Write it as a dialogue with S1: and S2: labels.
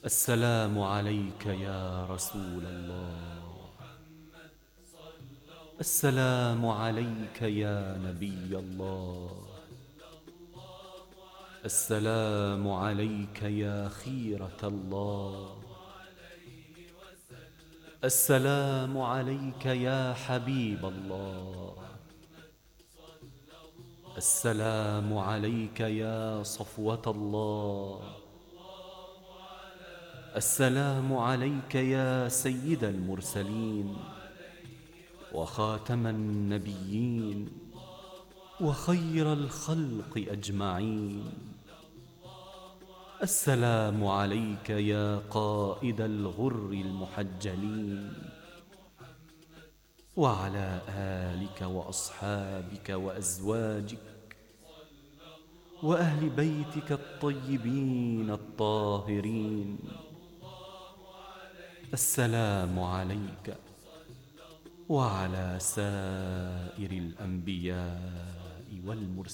S1: السلام عليك يا رسول الله. السلام عليك يا نبي الله. السلام عليك يا خيرة الله. السلام عليك يا حبيب الله. السلام عليك يا صفوة الله. السلام عليك يا سيد المرسلين وخاتم النبيين وخير الخلق أجمعين. السلام عليك يا قائد الغر المحجلين، وعلى آلك وأصحابك وأزواجك وأهل بيتك الطيبين الطاهرين. السلام عليك وعلى سائر الأنبياء والمرسلين.